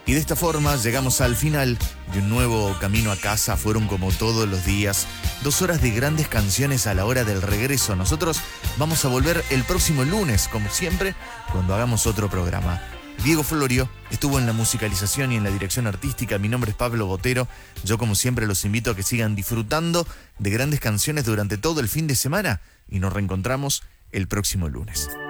Y de esta forma llegamos al final de un nuevo camino a casa. Fueron como todos los días 2 horas de grandes canciones a la hora del regreso. Nosotros vamos a volver el próximo lunes, como siempre, cuando hagamos otro programa. Diego Florio estuvo en la musicalización y en la dirección artística. Mi nombre es Pablo Botero. Yo, como siempre, los invito a que sigan disfrutando de grandes canciones durante todo el fin de semana y nos reencontramos el próximo lunes.